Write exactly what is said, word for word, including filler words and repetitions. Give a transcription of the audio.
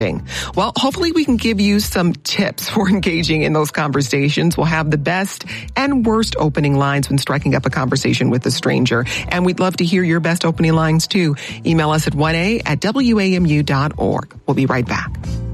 Well, hopefully we can give you some tips for engaging in those conversations. We'll have the best and worst opening lines when striking up a conversation with a stranger. And we'd love to hear your best opening lines too. Email us at one a at W A M U dot org. We'll be right back.